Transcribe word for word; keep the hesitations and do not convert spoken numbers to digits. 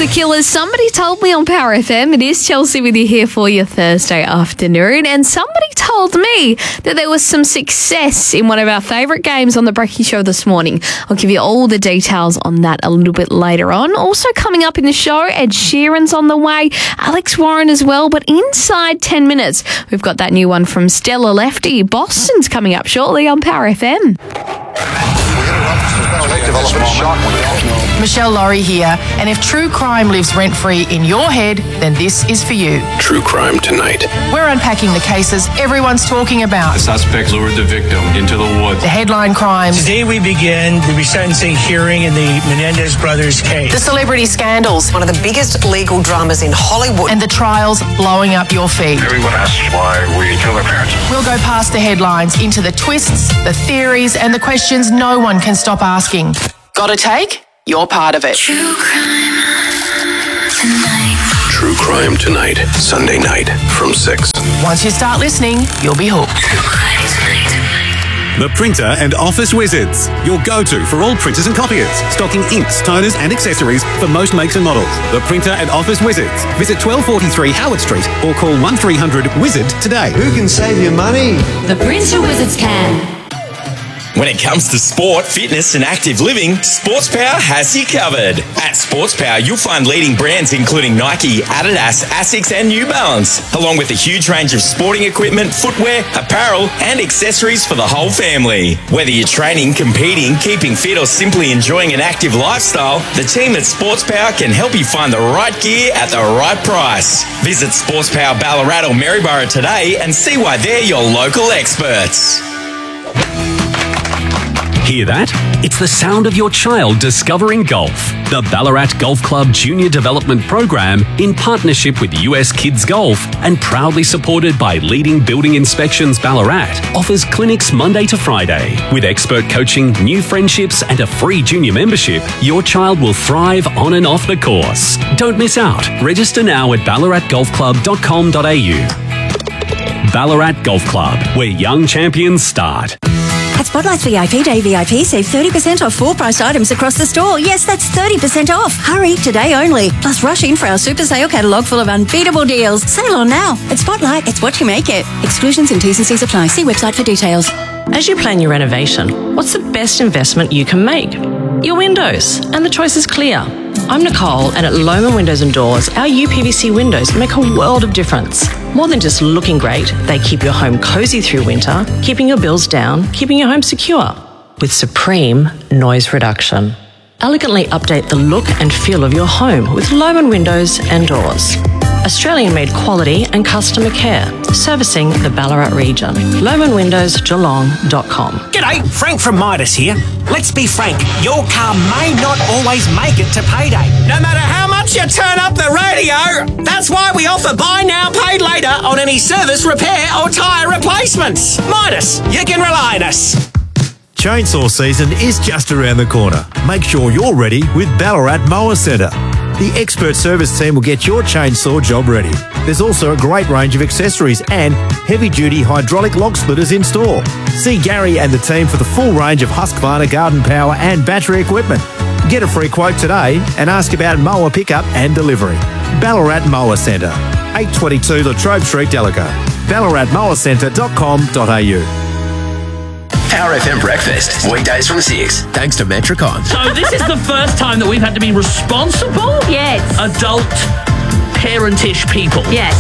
The Killers. Somebody told me on Power F M. It is Chelsea with you here for your Thursday afternoon. And somebody told me that there was some success in one of our favourite games on the Brekkie Show this morning. I'll give you all the details on that a little bit later on. Also coming up in the show, Ed Sheeran's on the way, Alex Warren as well. But inside ten minutes, we've got that new one from Stella Lefty. Boston's coming up shortly on Power F M. Michelle Laurie here, and if true crime lives rent-free in your head, then this is for you. True Crime Tonight. We're unpacking the cases everyone's talking about. The suspect lured the victim into the woods. The headline crimes. Today we begin the resentencing hearing in the Menendez brothers case. The celebrity scandals. One of the biggest legal dramas in Hollywood. And the trials blowing up your feed. Everyone asks why we kill our parents. We'll go past the headlines into the twists, the theories, and the questions no one can stop asking. Got a take? You're part of it. True Crime Tonight. True Crime Tonight, Sunday night from six. Once you start listening, you'll be hooked. True Crime Tonight. The Printer and Office Wizards, your go-to for all printers and copiers, stocking inks, toners and accessories for most makes and models. The Printer and Office Wizards. Visit twelve forty-three Howard Street or call one three hundred wizard today. Who can save you money? The Printer Wizards can. When it comes to sport, fitness and active living, SportsPower has you covered. At SportsPower, you'll find leading brands including Nike, Adidas, Asics and New Balance, along with a huge range of sporting equipment, footwear, apparel and accessories for the whole family. Whether you're training, competing, keeping fit or simply enjoying an active lifestyle, the team at SportsPower can help you find the right gear at the right price. Visit SportsPower Ballarat or Maryborough today and see why they're your local experts. Hear that? It's the sound of your child discovering golf. The Ballarat Golf Club Junior Development Program, in partnership with U S Kids Golf and proudly supported by leading Building Inspections Ballarat, offers clinics Monday to Friday. With expert coaching, new friendships and a free junior membership, your child will thrive on and off the course. Don't miss out. Register now at ballarat golf club dot com dot a u. Ballarat Golf Club, where young champions start. At Spotlight's V I P Day V I P, save thirty percent off full price items across the store. Yes, that's thirty percent off. Hurry, today only. Plus rush in for our super sale catalogue full of unbeatable deals. Sale on now. At Spotlight, it's what you make it. Exclusions and T's and C's apply. See website for details. As you plan your renovation, what's the best investment you can make? Your windows, and the choice is clear. I'm Nicole, and at Lohmann Windows and Doors, our U P V C windows make a world of difference. More than just looking great, they keep your home cosy through winter, keeping your bills down, keeping your home secure. With supreme noise reduction. Elegantly update the look and feel of your home with Lohmann Windows and Doors. Australian-made quality and customer care, servicing the Ballarat region. lohmann windows geelong dot com. G'day, Frank from Midas here. Let's be frank, your car may not always make it to payday. No matter how much you turn up the radio, that's why we offer buy now, pay later on any service, repair or tyre replacements. Midas, you can rely on us. Chainsaw season is just around the corner. Make sure you're ready with Ballarat Mower Centre. The expert service team will get your chainsaw job ready. There's also a great range of accessories and heavy-duty hydraulic log splitters in store. See Gary and the team for the full range of Husqvarna garden power and battery equipment. Get a free quote today and ask about mower pickup and delivery. Ballarat Mower Centre, eight twenty-two Latrobe Street, Delago. ballarat mower centre dot com dot a u. Power F M Breakfast, weekdays from six, thanks to Metricon. So this is the first time that we've had to be responsible, yes, adult, parentish people. Yes.